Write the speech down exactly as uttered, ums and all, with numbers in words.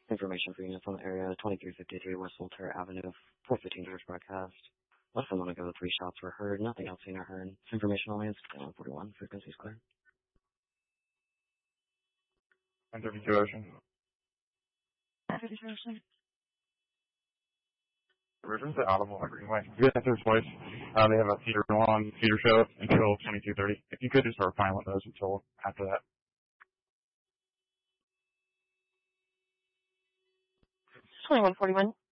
Information for units on the area, twenty-three fifty-three West Voltaire Avenue, four fifteen George broadcast. Less than one ago, three shots were heard. Nothing else seen or heard. Information only is one forty-one. Frequency is clear. one thirty-two Ocean. one thirty-two Ocean. Reference to Audible at Greenway. Good answers, place. Uh, they have a feeder long feeder show until twenty-two thirty. If you could just start filing those until after that. twenty-one forty-one.